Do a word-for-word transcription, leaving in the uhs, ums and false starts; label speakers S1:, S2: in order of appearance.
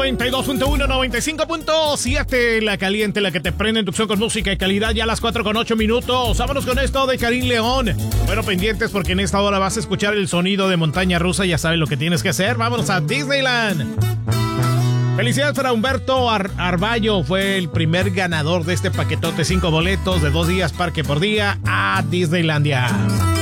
S1: noventa y dos punto uno, noventa y cinco punto siete, la caliente, la que te prende en tu opción con música y calidad, ya a las cuatro con ocho minutos. Vámonos con esto de Karim León. Bueno, pendientes porque en esta hora vas a escuchar el sonido de montaña rusa, ya sabes lo que tienes que hacer. Vámonos a Disneyland. Felicidades para Humberto Ar- Arballo, fue el primer ganador de este paquetote, cinco boletos de dos días, parque por día, a Disneylandia.